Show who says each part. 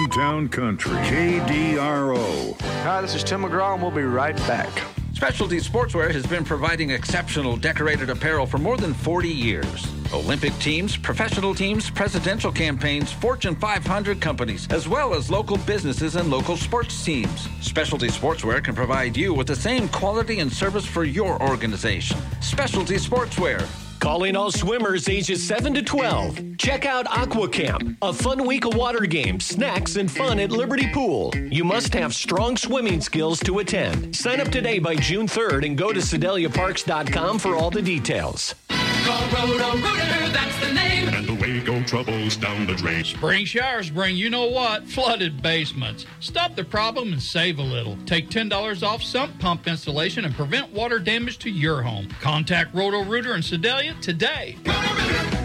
Speaker 1: Town Country, KDRO.
Speaker 2: Hi, this is Tim McGraw, and we'll be right back.
Speaker 3: Specialty Sportswear has been providing exceptional decorated apparel for more than 40 years. Olympic teams, professional teams, presidential campaigns, Fortune 500 companies, as well as local businesses and local sports teams. Specialty Sportswear can provide you with the same quality and service for your organization. Specialty Sportswear.
Speaker 4: Calling all swimmers ages 7 to 12. Check out Aqua Camp, a fun week of water games, snacks, and fun at Liberty Pool. You must have strong swimming skills to attend. Sign up today by June 3rd and go to SedeliaParks.com for all the details.
Speaker 5: Call Roto-Rooter, that's the name.
Speaker 6: And away go troubles down the drain.
Speaker 7: Spring showers bring you-know-what? Flooded basements. Stop the problem and save a little. Take $10 off sump pump installation and prevent water damage to your home. Contact Roto-Rooter in Sedalia today.
Speaker 5: Roto-Rooter.